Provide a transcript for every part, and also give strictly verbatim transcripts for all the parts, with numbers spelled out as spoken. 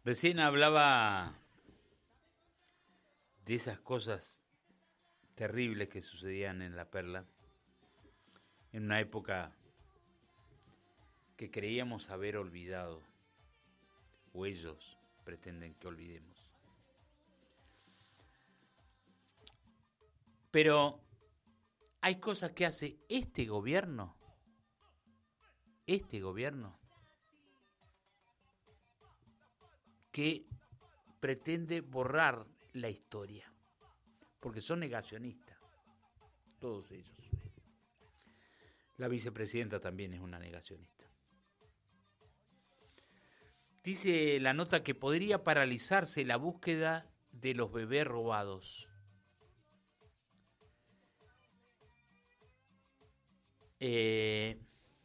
Recién hablaba de esas cosas terribles que sucedían en La Perla, en una época que creíamos haber olvidado, o ellos pretenden que olvidemos. Pero hay cosas que hace este gobierno, este gobierno, que pretende borrar la historia, porque son negacionistas, todos ellos. La vicepresidenta también es una negacionista. Dice la nota que podría paralizarse la búsqueda de los bebés robados. Eh,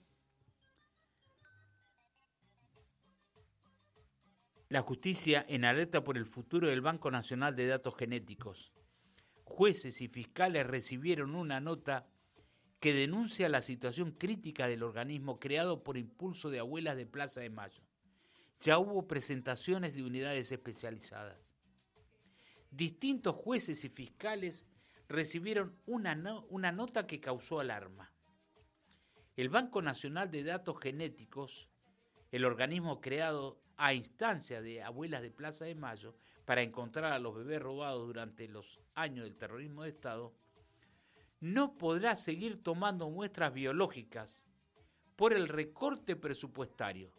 la justicia en alerta por el futuro del Banco Nacional de Datos Genéticos. Jueces y fiscales recibieron una nota que denuncia la situación crítica del organismo creado por impulso de abuelas de Plaza de Mayo. Ya hubo presentaciones de unidades especializadas. Distintos jueces y fiscales recibieron una, no, una nota que causó alarma. El Banco Nacional de Datos Genéticos, el organismo creado a instancia de abuelas de Plaza de Mayo para encontrar a los bebés robados durante los años del terrorismo de Estado, no podrá seguir tomando muestras biológicas por el recorte presupuestario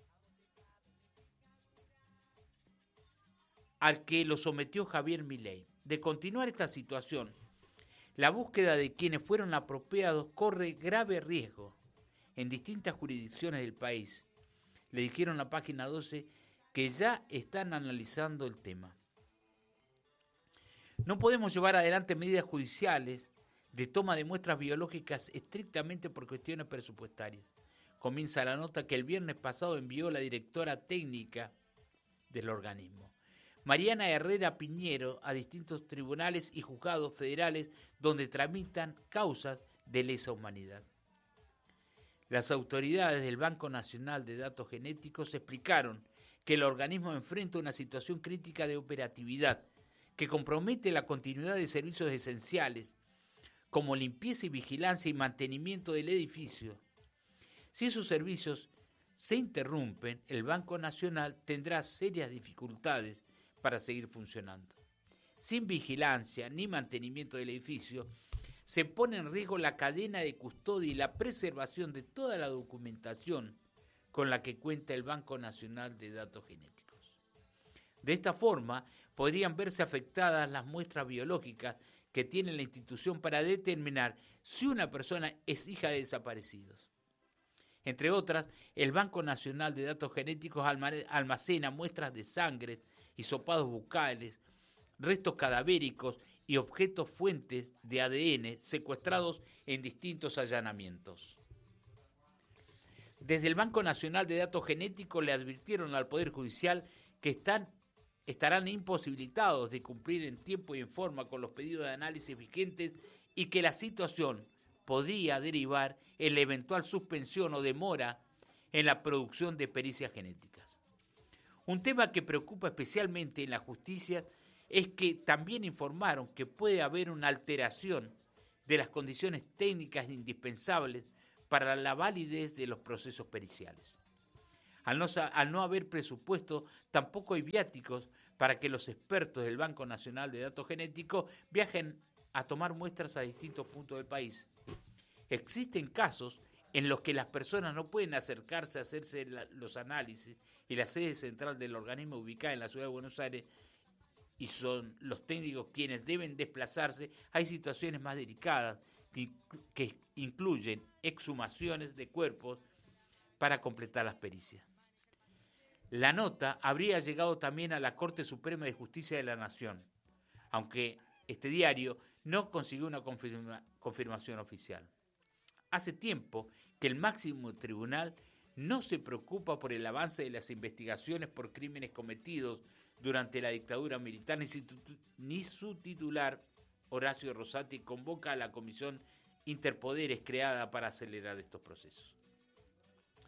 al que lo sometió Javier Milei. De continuar esta situación, la búsqueda de quienes fueron apropiados corre grave riesgo en distintas jurisdicciones del país. Le dijeron a Página doce que ya están analizando el tema. No podemos llevar adelante medidas judiciales de toma de muestras biológicas estrictamente por cuestiones presupuestarias. Comienza la nota que el viernes pasado envió la directora técnica del organismo, Mariana Herrera Piñero, a distintos tribunales y juzgados federales donde tramitan causas de lesa humanidad. Las autoridades del Banco Nacional de Datos Genéticos explicaron que el organismo enfrenta una situación crítica de operatividad que compromete la continuidad de servicios esenciales como limpieza y vigilancia y mantenimiento del edificio. Si esos servicios se interrumpen, el Banco Nacional tendrá serias dificultades para seguir funcionando. Sin vigilancia ni mantenimiento del edificio, se pone en riesgo la cadena de custodia y la preservación de toda la documentación con la que cuenta el Banco Nacional de Datos Genéticos. De esta forma, podrían verse afectadas las muestras biológicas que tiene la institución para determinar si una persona es hija de desaparecidos. Entre otras, el Banco Nacional de Datos Genéticos almacena muestras de sangre, hisopados bucales, restos cadavéricos y objetos fuentes de A D N secuestrados en distintos allanamientos. Desde el Banco Nacional de Datos Genéticos le advirtieron al Poder Judicial que están, estarán imposibilitados de cumplir en tiempo y en forma con los pedidos de análisis vigentes y que la situación podría derivar en la eventual suspensión o demora en la producción de pericias genéticas. Un tema que preocupa especialmente en la justicia es que también informaron que puede haber una alteración de las condiciones técnicas indispensables para la validez de los procesos periciales. Al no, al no haber presupuesto, tampoco hay viáticos para que los expertos del Banco Nacional de Datos Genéticos viajen a tomar muestras a distintos puntos del país. Existen casos en los que las personas no pueden acercarse a hacerse la, los análisis y la sede central del organismo ubicada en la ciudad de Buenos Aires y son los técnicos quienes deben desplazarse. Hay situaciones más delicadas que, que incluyen exhumaciones de cuerpos para completar las pericias. La nota habría llegado también a la Corte Suprema de Justicia de la Nación, aunque este diario no consiguió una confirma, confirmación oficial. Hace tiempo que el máximo tribunal no se preocupa por el avance de las investigaciones por crímenes cometidos durante la dictadura militar, ni su, ni su titular, Horacio Rosati, convoca a la Comisión Interpoderes creada para acelerar estos procesos.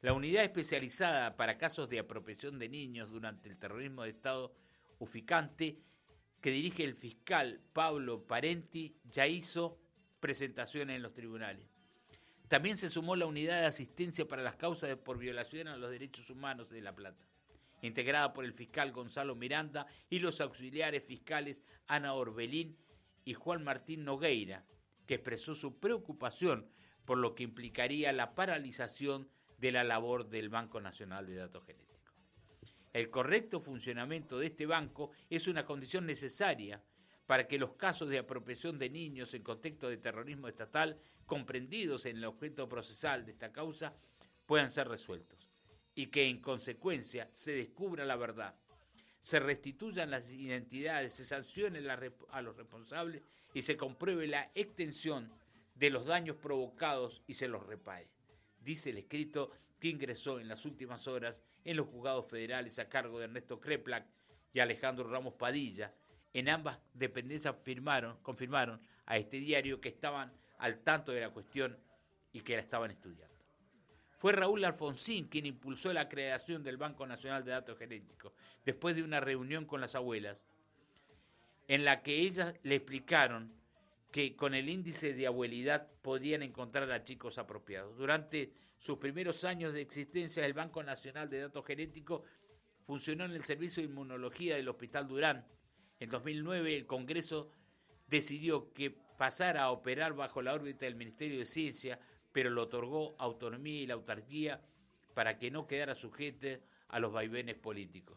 La unidad especializada para casos de apropiación de niños durante el terrorismo de Estado Uficante, que dirige el fiscal Pablo Parenti, ya hizo presentaciones en los tribunales. También se sumó la unidad de asistencia para las causas por violación a los derechos humanos de La Plata, integrada por el fiscal Gonzalo Miranda y los auxiliares fiscales Ana Orbelín y Juan Martín Nogueira, que expresó su preocupación por lo que implicaría la paralización de la labor del Banco Nacional de Datos Genéticos. El correcto funcionamiento de este banco es una condición necesaria para que los casos de apropiación de niños en contexto de terrorismo estatal comprendidos en el objeto procesal de esta causa puedan ser resueltos y que en consecuencia se descubra la verdad, se restituyan las identidades, se sancione a los responsables y se compruebe la extensión de los daños provocados y se los repare, dice el escrito que ingresó en las últimas horas en los juzgados federales a cargo de Ernesto Kreplak y Alejandro Ramos Padilla. En ambas dependencias firmaron, confirmaron a este diario que estaban al tanto de la cuestión y que la estaban estudiando. Fue Raúl Alfonsín quien impulsó la creación del Banco Nacional de Datos Genéticos, después de una reunión con las abuelas, en la que ellas le explicaron que con el índice de abuelidad podían encontrar a chicos apropiados. Durante sus primeros años de existencia, el Banco Nacional de Datos Genéticos funcionó en el Servicio de Inmunología del Hospital Durán. En dos mil nueve, el Congreso decidió que pasara a operar bajo la órbita del Ministerio de Ciencia, pero le otorgó autonomía y la autarquía para que no quedara sujeto a los vaivenes políticos.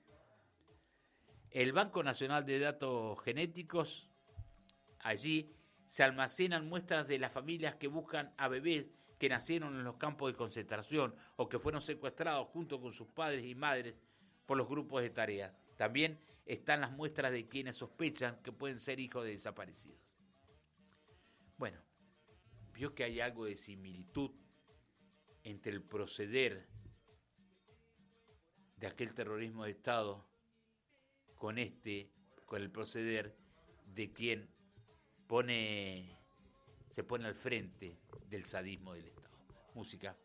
El Banco Nacional de Datos Genéticos, allí se almacenan muestras de las familias que buscan a bebés que nacieron en los campos de concentración o que fueron secuestrados junto con sus padres y madres por los grupos de tarea. También están las muestras de quienes sospechan que pueden ser hijos de desaparecidos. Bueno, vio que hay algo de similitud entre el proceder de aquel terrorismo de Estado con este, con el proceder de quien pone, se pone al frente del sadismo del Estado. Música.